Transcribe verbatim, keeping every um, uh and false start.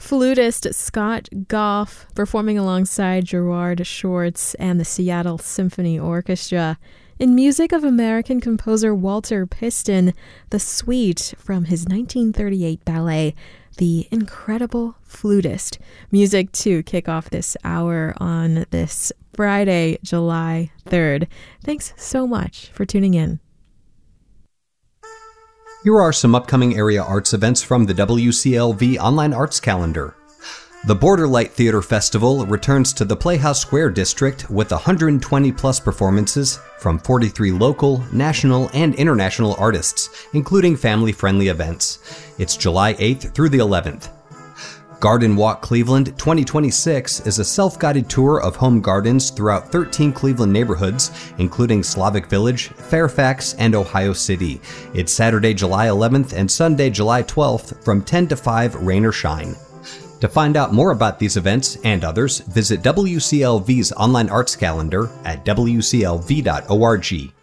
Flutist Scott Goff performing alongside Gerard Schwartz and the Seattle Symphony Orchestra. In music of American composer Walter Piston, the suite from his nineteen thirty-eight ballet, The Incredible Flutist. Music to kick off this hour on this Friday, July third. Thanks so much for tuning in. Here are some upcoming area arts events from the W C L V Online Arts Calendar. The Borderlight Theater Festival returns to the Playhouse Square District with one hundred twenty plus performances from forty-three local, national, and international artists, including family-friendly events. It's July eighth through the eleventh. Garden Walk Cleveland twenty twenty-six is a self-guided tour of home gardens throughout thirteen Cleveland neighborhoods, including Slavic Village, Fairfax, and Ohio City. It's Saturday, July eleventh and Sunday, July twelfth from ten to five, rain or shine. To find out more about these events and others, visit W C L V's online arts calendar at W C L V dot org.